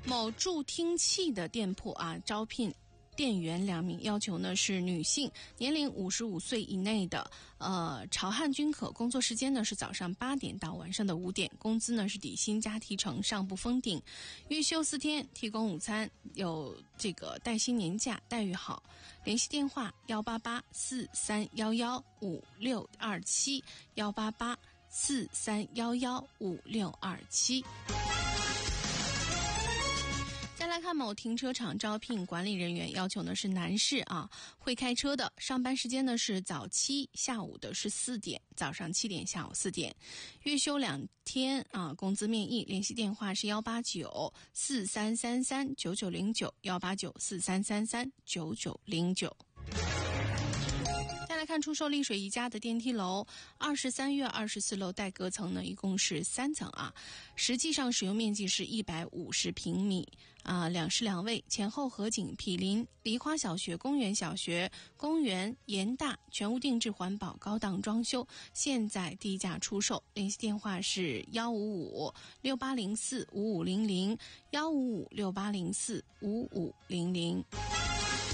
某助听器的店铺啊，招聘店员2名，要求呢是女性，年龄55岁以内的，朝汉均可。工作时间呢是早上8点到晚上的5点，工资呢是底薪加提成，上不封顶。预休4天，提供午餐，有这个带薪年假，待遇好。联系电话18843115627，18843115627。再来看某停车场招聘管理人员，要求呢是男士啊，会开车的，上班时间呢是早7，下午的是4点，早上7点，下午4点，预休2天啊，工资面议。联系电话是18943339909，18943339909。再来看出售丽水宜家的电梯楼，23月24楼带隔层呢，一共是3层啊，实际上使用面积是150平米啊，2室2卫，前后合景，毗邻梨花小学、公园小学、公园严大，全屋定制环保，高档装修，现在低价出售。联系电话是15568045500，15568045500。